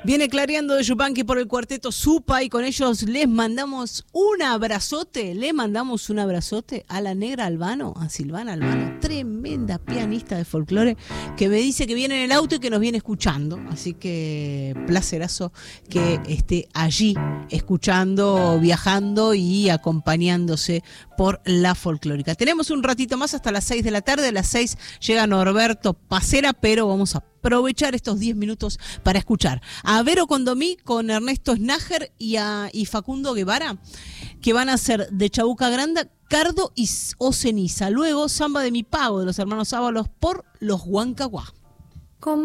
Viene Clareando de Yupanqui por el cuarteto Supa y con ellos les mandamos un abrazote. Le mandamos un abrazote a la Negra Albano, a Silvana Albano, tremenda pianista de folclore, que me dice que viene en el auto y que nos viene escuchando. Así que placerazo que esté allí escuchando, viajando y acompañándose por la folclórica. Tenemos un ratito más hasta las 6 de la tarde. A las 6 llega Norberto Pacera, pero vamos a aprovechar estos 10 minutos para escuchar a Vero Condomí con Ernesto Snager y Facundo Guevara, que van a ser de Chabuca Granda, Cardo o Ceniza. Luego Samba de mi Pago de los hermanos Ábalos por los Huancahuá.